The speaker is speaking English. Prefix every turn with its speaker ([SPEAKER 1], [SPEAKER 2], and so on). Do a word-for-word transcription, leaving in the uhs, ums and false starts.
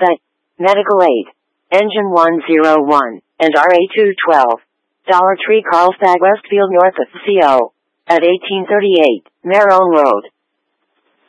[SPEAKER 1] The Medical Aid, Engine one oh one, and R A two twelve. Dollar Tree, Carlsbad, Westfield, north of C O. At eighteen thirty-eight, Marone Road.